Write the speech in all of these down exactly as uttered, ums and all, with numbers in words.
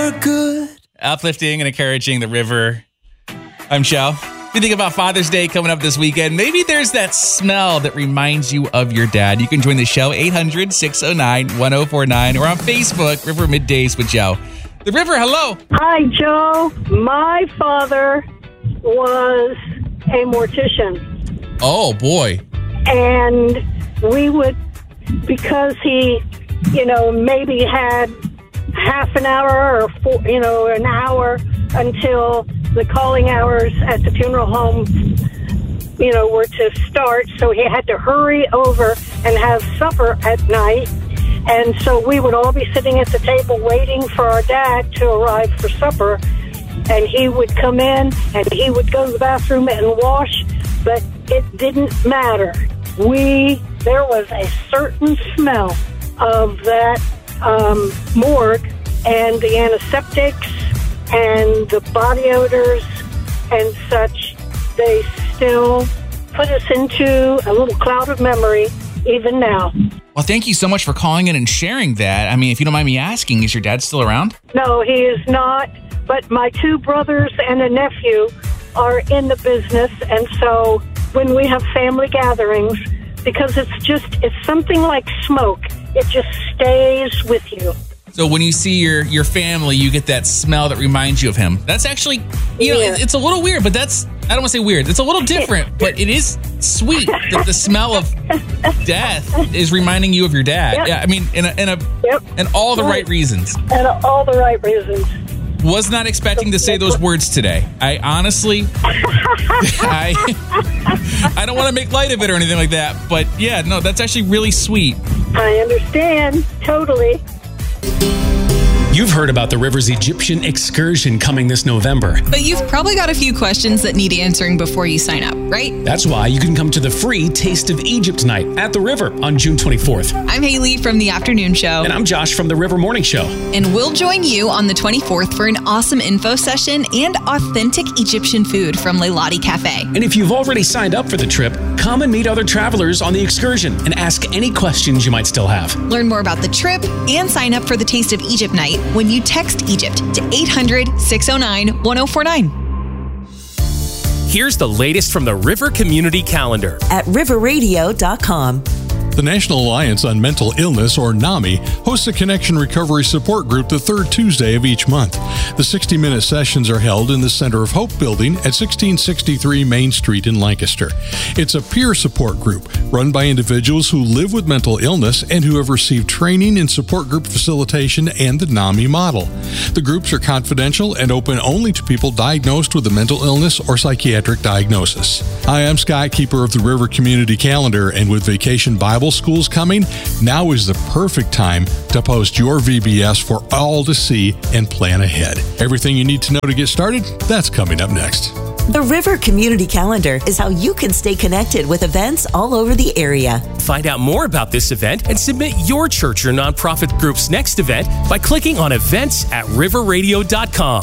for good. Uplifting and encouraging the river. I'm Joe. If you think about Father's Day coming up this weekend, maybe there's that smell that reminds you of your dad. You can join the show, eight hundred, six oh nine, one oh four nine, or on Facebook, River Middays with Joe. The River, hello. Hi, Joe. My father was a mortician. Oh, boy. And we would, because he, you know, maybe had half an hour or, four, you know, an hour until the calling hours at the funeral home, you know, were to start. So he had to hurry over and have supper at night. And so we would all be sitting at the table waiting for our dad to arrive for supper. And he would come in and he would go to the bathroom and wash, but it didn't matter. We, there was a certain smell of that um, morgue and the antiseptics and the body odors and such. They still put us into a little cloud of memory even now. Well, thank you so much for calling in and sharing that. I mean, if you don't mind me asking, is your dad still around? No, he is not. But my two brothers and a nephew are in the business. And so when we have family gatherings, because it's just, it's something like smoke. It just stays with you. So when you see your, your family, you get that smell that reminds you of him. That's actually, you know, Yeah. it's a little weird, but that's, I don't want to say weird. It's a little different, but it is sweet that the smell of death is reminding you of your dad. Yep. Yeah, I mean, in a, in a, Yep. in all the Right. right reasons. And all the right reasons. Was not expecting to say those words today. I honestly, I, I don't want to make light of it or anything like that, but yeah, no, that's actually really sweet. I understand. Totally. You've heard about the River's Egyptian excursion coming this November. But you've probably got a few questions that need answering before you sign up, right? That's why you can come to the free Taste of Egypt night at the River on June twenty-fourth. I'm Haley from the Afternoon Show. And I'm Josh from the River Morning Show. And we'll join you on the twenty-fourth for an awesome info session and authentic Egyptian food from Leilani Cafe. And if you've already signed up for the trip, come and meet other travelers on the excursion and ask any questions you might still have. Learn more about the trip and sign up for the Taste of Egypt night when you text Egypt to eight hundred, six oh nine, one oh four nine. Here's the latest from the River Community Calendar at river radio dot com. The National Alliance on Mental Illness, or NAMI, hosts a Connection Recovery Support Group the third Tuesday of each month. The sixty-minute sessions are held in the Center of Hope building at sixteen sixty-three Main Street in Lancaster. It's a peer support group run by individuals who live with mental illness and who have received training in support group facilitation and the NAMI model. The groups are confidential and open only to people diagnosed with a mental illness or psychiatric diagnosis. Hi, I'm Scott, keeper of the River Community Calendar, and with Vacation Bible Schools coming, now is the perfect time to post your V B S for all to see and plan ahead. Everything you need to know to get started, that's coming up next. The River Community Calendar is how you can stay connected with events all over the area. Find out more about this event and submit your church or nonprofit group's next event by clicking on events at river radio dot com.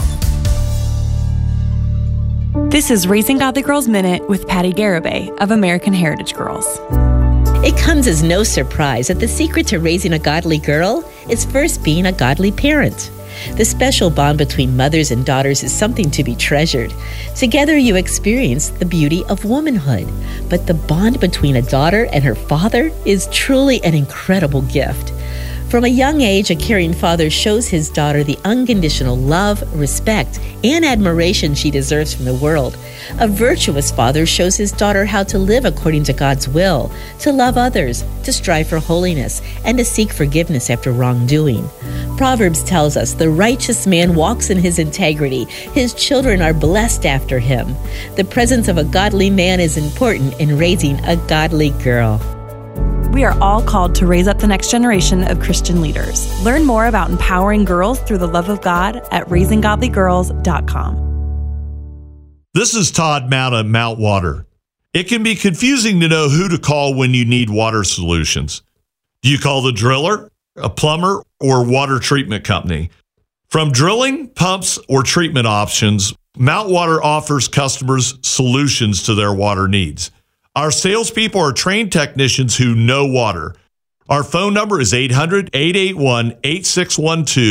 This is Raising Godly Girls Minute with Patty Garibay of American Heritage Girls. It comes as no surprise that the secret to raising a godly girl is first being a godly parent. The special bond between mothers and daughters is something to be treasured. Together you experience the beauty of womanhood. But the bond between a daughter and her father is truly an incredible gift. From a young age, a caring father shows his daughter the unconditional love, respect, and admiration she deserves from the world. A virtuous father shows his daughter how to live according to God's will, to love others, to strive for holiness, and to seek forgiveness after wrongdoing. Proverbs tells us the righteous man walks in his integrity. His children are blessed after him. The presence of a godly man is important in raising a godly girl. We are all called to raise up the next generation of Christian leaders. Learn more about empowering girls through the love of God at raising godly girls dot com. This is Todd Mount at Mount Water. It can be confusing to know who to call when you need water solutions. Do you call the driller, a plumber, or water treatment company? From drilling, pumps, or treatment options, Mount Water offers customers solutions to their water needs. Our salespeople are trained technicians who know water. Our phone number is eight hundred, eight eight one, eight six one two,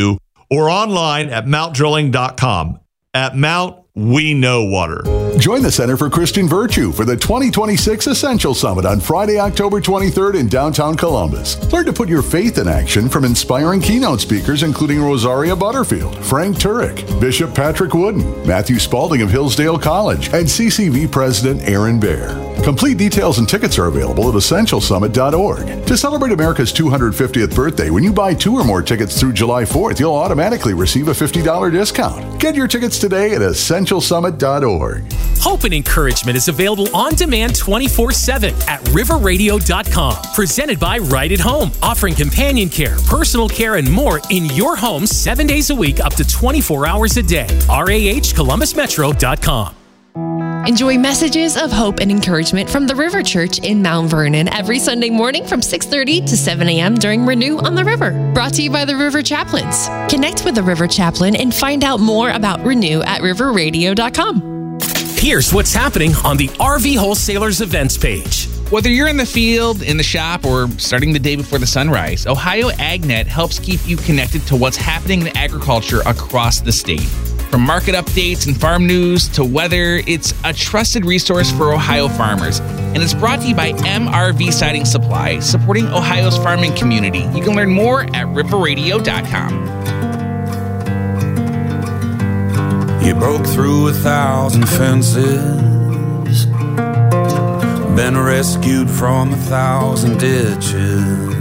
or online at mount drilling dot com. At Mount, we know water. Join the Center for Christian Virtue for the twenty twenty-six Essential Summit on Friday, October twenty-third in downtown Columbus. Learn to put your faith in action from inspiring keynote speakers including Rosaria Butterfield, Frank Turek, Bishop Patrick Wooden, Matthew Spalding of Hillsdale College, and C C V President Aaron Baer. Complete details and tickets are available at essential summit dot org. To celebrate America's two hundred fiftieth birthday, when you buy two or more tickets through July fourth, you'll automatically receive a fifty dollars discount. Get your tickets today at essential summit dot org. Hope and Encouragement is available on demand twenty-four seven at river radio dot com. Presented by Right at Home, offering companion care, personal care, and more in your home seven days a week up to twenty-four hours a day. R A H Columbus Metro dot com. Enjoy messages of hope and encouragement from the River Church in Mount Vernon every Sunday morning from six thirty to seven a.m. during Renew on the River. Brought to you by the River Chaplains. Connect with the River Chaplain and find out more about Renew at river radio dot com. Here's what's happening on the R V Wholesalers events page. Whether you're in the field, in the shop, or starting the day before the sunrise, Ohio AgNet helps keep you connected to what's happening in agriculture across the state. From market updates and farm news to weather, it's a trusted resource for Ohio farmers. And it's brought to you by M R V Siding Supply, supporting Ohio's farming community. You can learn more at river radio dot com. You broke through a thousand fences, been rescued from a thousand ditches.